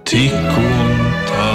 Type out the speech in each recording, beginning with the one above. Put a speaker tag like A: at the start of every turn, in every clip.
A: tik un tā.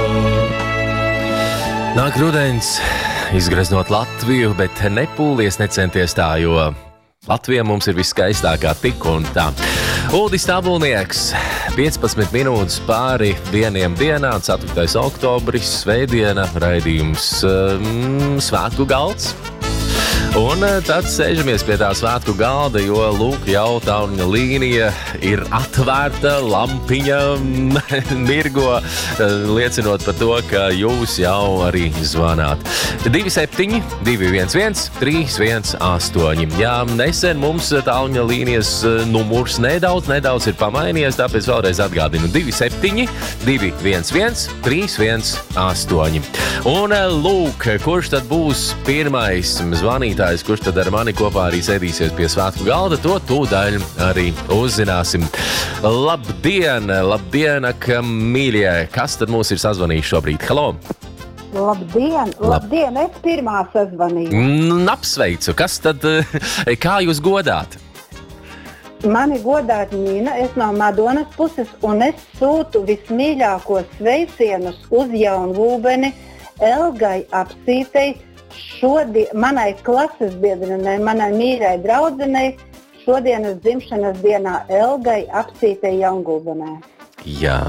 B: Nāk rudens, izgreznot Latviju, bet nepūlies, necenties tā, jo Latvija mums ir viskaistākā tik un tā. Uldis Stabulnieks, 15 minūtes pāri 1 dienā, 4. oktobris, svētdiena, raidījums Svētku galds. Un tad sēžamies pie tā svētku galda, jo, lūk, jau tauna līnija ir atvērta, lampiņa mirgo, liecinot par to, ka jūs jau arī zvanāt. 27 211 318. Jā, nesen mums tauna līnijas numurs nedaudz ir pamainījies, tāpēc vēlreiz atgādinu 27 211 318. Un, lūk, kurš tad būs pirmais zvanītājs, kurš tad ar mani kopā arī sēdīsies pie svētku galda, to tūdaļ arī uzzināsim. Labdien, mīļie! Kas tad mūs ir sazvanījis šobrīd? Halo!
C: Labdien, es pirmā sazvanīju.
B: Apsveicu! Kas tad, kā jūs godāt?
C: Mani godāt Nīna, es no Madonas puses, un es sūtu vismīļākos sveicienus uz Jaungulbeni Elgai Apsītei, manai klases biedrenei, manai mīļai draudzenei, šodienas dzimšanas dienā Elgai Apsītei Jaungulbenē.
B: Jā.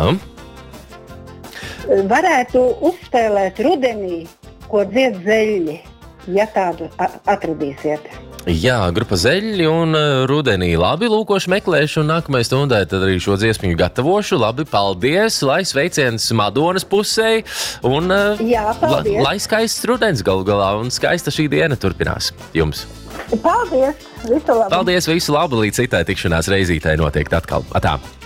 C: Varētu uzspēlēt rudenī, ko dzied Zeļļi, ja tādu atradīsiet.
B: Jā, grupa Zeļļi un rudenī. Labi, lūkoši meklēšu un nākamajai stundai tad arī šo dziesmiņu gatavošu. Labi, paldies, lai sveiciens Madonas pusē un
C: Jā,
B: lai skaists rudens galu galā un skaista šī diena turpinās jums.
C: Paldies, visu labu!
B: Paldies, visu labu, līdz citai tikšanās reizītei notiek atkal. Atā!